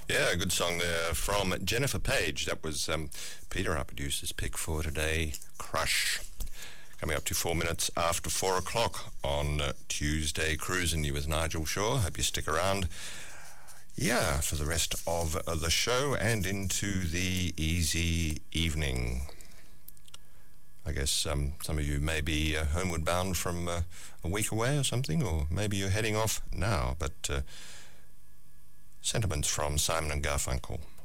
Yeah, a good song there from Jennifer Page. That was Peter, our producer's pick for today, Crush. Coming up to 4 minutes after 4 o'clock on Tuesday, Cruising You with Nigel Shaw. Hope you stick around. Yeah, for the rest of the show and into the easy evening. I guess some of you may be homeward bound from a week away or something, or maybe you're heading off now, but sentiments from Simon and Garfunkel.